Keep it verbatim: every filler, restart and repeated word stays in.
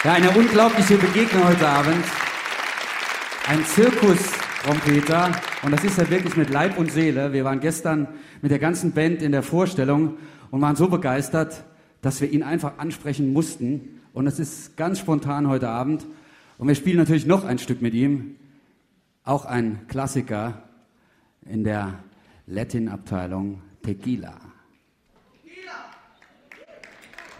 Ja, eine unglaubliche Begegnung heute Abend. Ein Zirkustrompeter. Und das ist ja wirklich mit Leib und Seele. Wir waren gestern mit der ganzen Band in der Vorstellung und waren so begeistert, dass wir ihn einfach ansprechen mussten. Und es ist ganz spontan heute Abend. Und wir spielen natürlich noch ein Stück mit ihm. Auch ein Klassiker in der Latin-Abteilung Tequila.